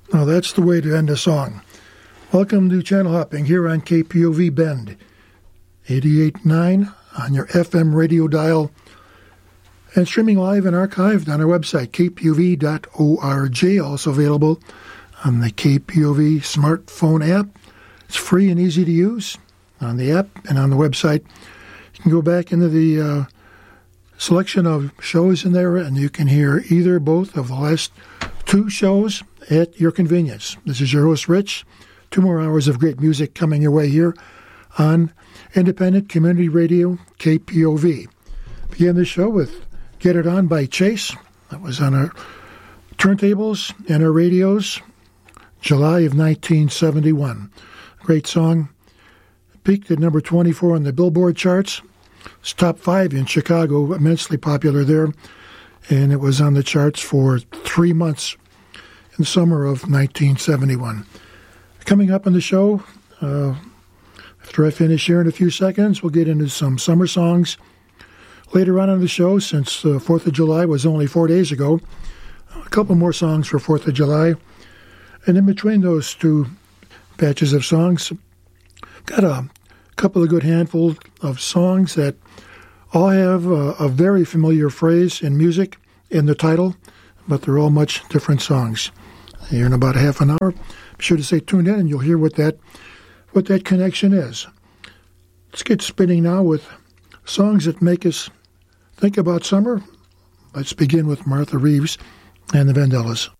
Now that's the way to end a song. Welcome to Channel Hopping here on KPOV Bend, 88.9 on your FM radio dial, and streaming live and archived on our website, kpov.org, also available on the KPOV smartphone app. It's free and easy to use on the app and on the website. You can go back into the selection of shows in there, and you can hear either, both of the last two shows at your convenience. This is your host, Rich. 2 more hours of great music coming your way here on Independent Community Radio, KPOV. Began the show with Get It On by Chase. That was on our turntables and our radios, July of 1971. Great song. Peaked at number 24 on the Billboard charts. It's top 5 in Chicago, immensely popular there. And it was on the charts for 3 months in the summer of 1971. Coming up on the show, after I finish here in a few seconds, we'll get into some summer songs. Later on in the show, since the 4th of July was only 4 days ago, a couple more songs for 4th of July. And in between those two batches of songs, got a couple of good handful of songs that all have a very familiar phrase in music in the title, but they're all much different songs. Here in about a half an hour, be sure to stay tuned in and you'll hear what that connection is. Let's get spinning now with songs that make us think about summer. Let's begin with Martha Reeves and the Vandellas.